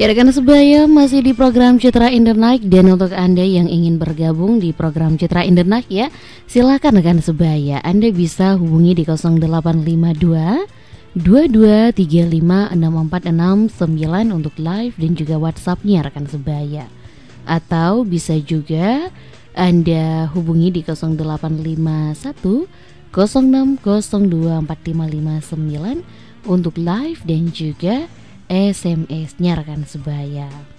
Ya rekan sebaya, masih di program Citra in the Night. Dan untuk Anda yang ingin bergabung di program Citra in the Night ya, silakan rekan sebaya. Anda bisa hubungi di 0852 22356469 untuk live dan juga WhatsApp-nya rekan sebaya. Atau bisa juga Anda hubungi di 0851 06024559 untuk live dan juga SMS-nya rekan sebaya.